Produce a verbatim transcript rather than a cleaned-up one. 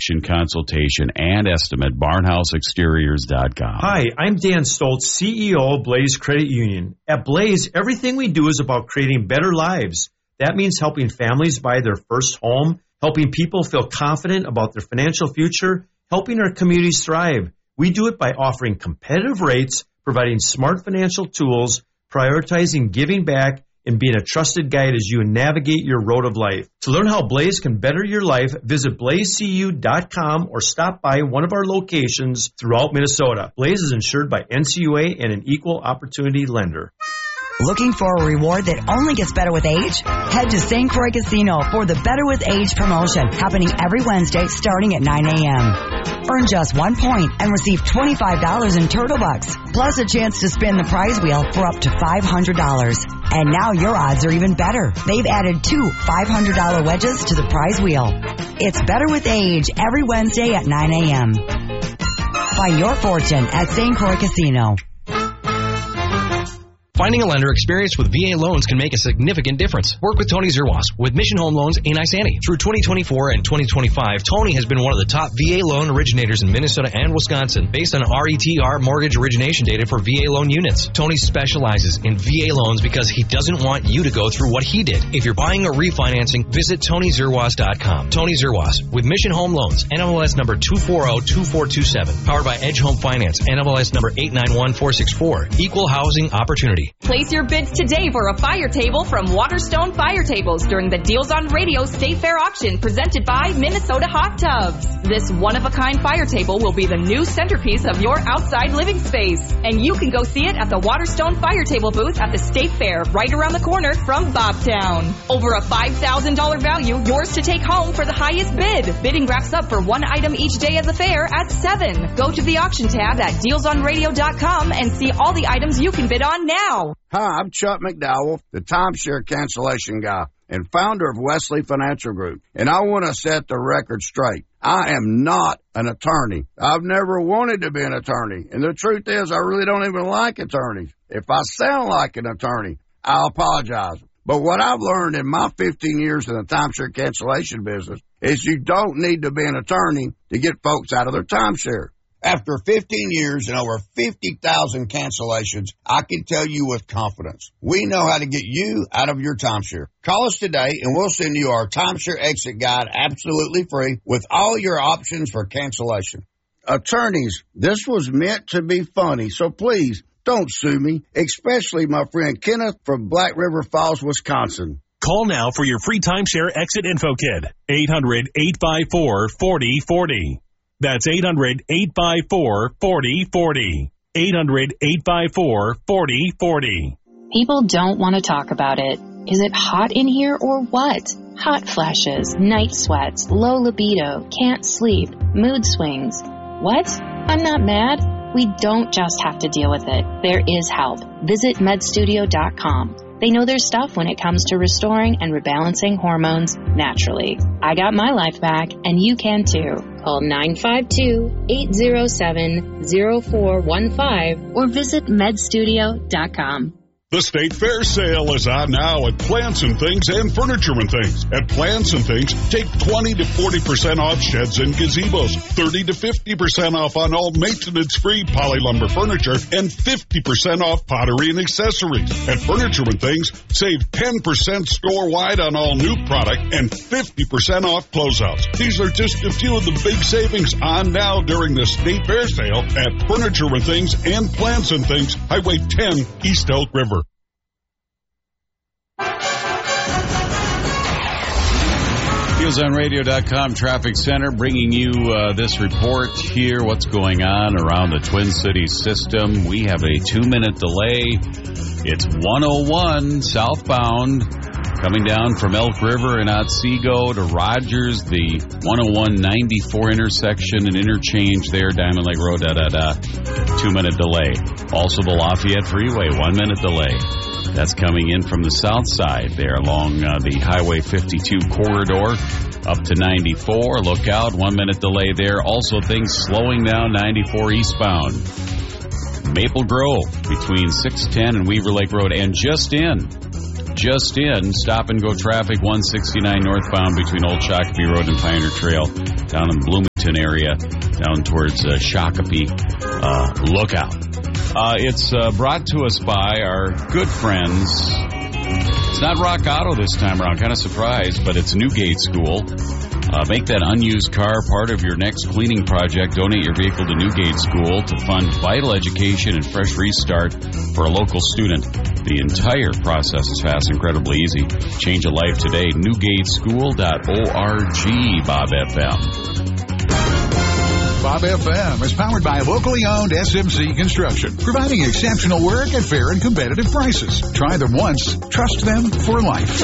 inspection, consultation, and estimate. barnhouse exteriors dot com. Hi, I'm Dan Stoltz, C E O of Blaze Credit Union. At Blaze, everything we do is about creating better lives. That means helping families buy their first home, helping people feel confident about their financial future, helping our communities thrive. We do it by offering competitive rates, providing smart financial tools, prioritizing giving back, and being a trusted guide as you navigate your road of life. To learn how Blaze can better your life, visit blaze c u dot com or stop by one of our locations throughout Minnesota. Blaze is insured by N C U A and an equal opportunity lender. Looking for a reward that only gets better with age? Head to Saint Croix Casino for the Better with Age promotion, happening every Wednesday starting at nine a.m. Earn just one point and receive twenty-five dollars in Turtle Bucks, plus a chance to spin the prize wheel for up to five hundred dollars. And now your odds are even better. They've added two five hundred dollars wedges to the prize wheel. It's Better with Age every Wednesday at nine a.m. Find your fortune at Saint Croix Casino. Finding a lender experienced with V A loans can make a significant difference. Work with Tony Zerwas with Mission Home Loans in Isani. Through twenty twenty-four and twenty twenty-five, Tony has been one of the top V A loan originators in Minnesota and Wisconsin based on R E T R mortgage origination data for V A loan units. Tony specializes in V A loans because he doesn't want you to go through what he did. If you're buying or refinancing, visit tony zerwas dot com. Tony Zerwas with Mission Home Loans, N M L S number two four zero two four two seven. Powered by Edge Home Finance, N M L S number eight nine one four six four. Equal housing opportunity. Place your bids today for a fire table from Waterstone Fire Tables during the Deals on Radio State Fair auction presented by Minnesota Hot Tubs. This one-of-a-kind fire table will be the new centerpiece of your outside living space. And you can go see it at the Waterstone Fire Table booth at the State Fair right around the corner from Bobtown. Over a five thousand dollars value, yours to take home for the highest bid. Bidding wraps up for one item each day at the fair at seven. Go to the auction tab at deals on radio dot com and see all the items you can bid on now. Hi, I'm Chuck McDowell, the timeshare cancellation guy and founder of Wesley Financial Group. And I want to set the record straight. I am not an attorney. I've never wanted to be an attorney. And the truth is, I really don't even like attorneys. If I sound like an attorney, I'll apologize. But what I've learned in my fifteen years in the timeshare cancellation business is you don't need to be an attorney to get folks out of their timeshare. After fifteen years and over fifty thousand cancellations, I can tell you with confidence, we know how to get you out of your timeshare. Call us today and we'll send you our timeshare exit guide absolutely free with all your options for cancellation. Attorneys, this was meant to be funny, so please don't sue me, especially my friend Kenneth from Black River Falls, Wisconsin. Call now for your free timeshare exit info kit. eight hundred, eight five four, four oh four oh. That's eight hundred, eight five four, four oh four oh. eight hundred, eight five four, four oh four oh. People don't want to talk about it. Is it hot in here or what? Hot flashes, night sweats, low libido, can't sleep, mood swings. What? I'm not mad. We don't just have to deal with it. There is help. Visit med studio dot com. They know their stuff when it comes to restoring and rebalancing hormones naturally. I got my life back, and you can too. Call nine five two, eight zero seven, zero four one five or visit med studio dot com. The State Fair sale is on now at Plants and Things and Furniture and Things. At Plants and Things, take twenty to forty percent off sheds and gazebos, thirty to fifty percent off on all maintenance-free poly lumber furniture, and fifty percent off pottery and accessories. At Furniture and Things, save ten percent store-wide on all new product and fifty percent off closeouts. These are just a few of the big savings on now during the State Fair sale at Furniture and Things and Plants and Things, Highway ten, East Elk River. deals on radio dot com Traffic Center bringing you uh, this report here. What's going on around the Twin Cities system? We have a two-minute delay. It's one oh one southbound coming down from Elk River and Otsego to Rogers, the one oh one ninety-four intersection and interchange there, Diamond Lake Road, da-da-da. Two-minute delay. Also the Lafayette Freeway, one-minute delay. That's coming in from the south side there along uh, the Highway fifty-two corridor up to ninety-four. Look out, one-minute delay there. Also things slowing down ninety-four eastbound. Maple Grove between six ten and Weaver Lake Road. And just in, just in, stop-and-go traffic one sixty-nine northbound between Old Shakopee Road and Pioneer Trail down in Bloomington. Fredericton area down towards uh, Shakopee. Uh, look out. Uh, it's uh, brought to us by our good friends. It's not Rock Auto this time around. Kind of surprised, but it's Newgate School. Uh, make that unused car part of your next cleaning project. Donate your vehicle to Newgate School to fund vital education and fresh restart for a local student. The entire process is fast, incredibly easy. Change a life today. Newgate School dot org. Bob F M. Bob F M is powered by locally owned S M C Construction, providing exceptional work at fair and competitive prices. Try them once, trust them for life.